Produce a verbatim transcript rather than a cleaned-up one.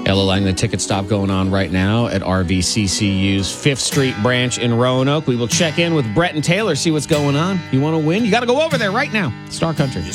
Ella Lang, the ticket stop going on right now at R V C C U's Fifth Street branch in Roanoke. We will check in with Brett and Taylor, see what's going on. You want to win? You got to go over there right now. Star Country.